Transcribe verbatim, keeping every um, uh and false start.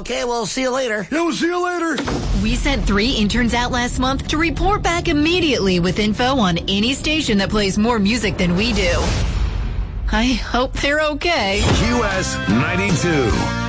Okay, we'll see you later. Yeah, we'll see you later. We sent three interns out last month to report back immediately with info on any station that plays more music than we do. I hope they're okay. Q S ninety-two.